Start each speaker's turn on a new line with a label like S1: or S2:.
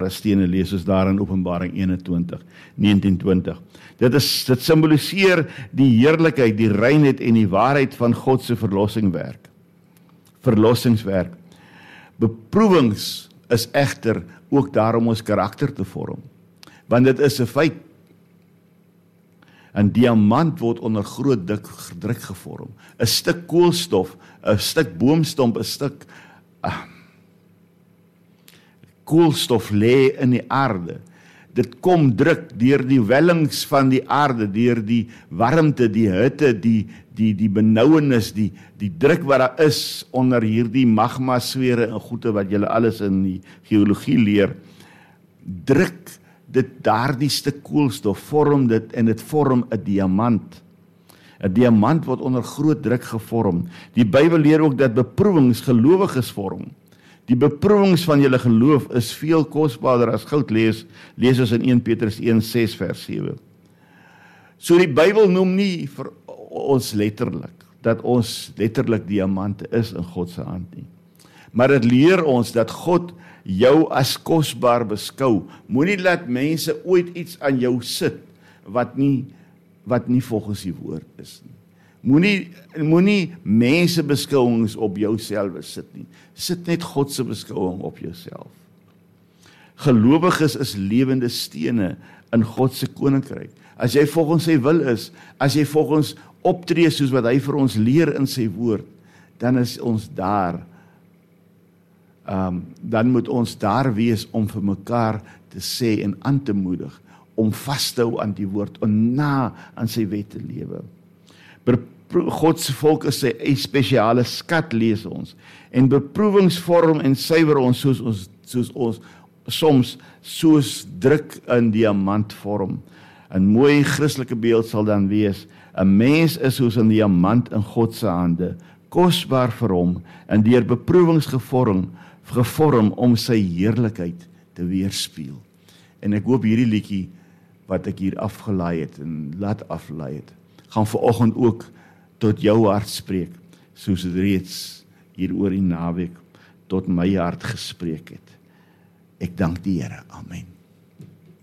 S1: kostbare stene lees ons daar in Openbaring 19:20. Dit symboliseer die heerlikheid, die reinheid en die waarheid van God se verlossingswerk. Beproewings is egter ook daar om ons karakter te vorm, want dit is 'n feit. 'n diamant word onder groot druk gevorm. 'n stuk koolstof, 'n stuk boomstomp, 'n stuk koolstof lê in die aarde. Dit kom druk deur die wellings van die aarde, deur die warmte, die hitte, die benouenis, die druk wat daar is onder hierdie magma sfere en goede wat julle alles in die geologie leer. Druk dit daardie stuk koolstof, vorm dit en dit vorm 'n diamant. 'n diamant word onder groot druk gevorm. Die Bybel leer ook dat beproewings gelowiges vorm. Die beproewings van julle geloof is veel kosbaarder as goud, lees ons in 1 Petrus 1:6 vers 7. So die Bybel noem nie vir ons letterlik, dat ons letterlik diamante is in God se hand nie. Maar dit leer ons dat God jou as kosbaar beskou. Moenie laat mense ooit iets aan jou sit, wat nie volgens die woord is nie. Moenie mense beskouings op jouself sit nie. Sit net God se beskouing op jouself. Gelowiges is lewende stene in God se koninkryk. As jy volgens sy wil is, as jy volgens optree soos wat hy vir ons leer in sy woord, dan is ons daar. Dan moet ons daar wees om vir mekaar te sê en aan te moedig, om vas te hou aan die woord, en na aan sy wet te lewe. God se volk is sy spesiale skat, lees ons, en beproewings vorm en suiwer ons soos ons soms soos druk in diamant vorm. 'n mooi Christelike beeld sal dan wees, 'n mens is soos 'n diamant in God se hande, kosbaar vir hom, en deur beproewings gevorm om sy heerlikheid te weerspieël. En ek hoop hierdie liedjie wat ek hier afgelaai het en laat aflaai het, gaan vanoggend ook tot jou hart spreek, soos dit reeds hier oor die naweek tot my hart gespreek het. Ek dank die Here. Amen.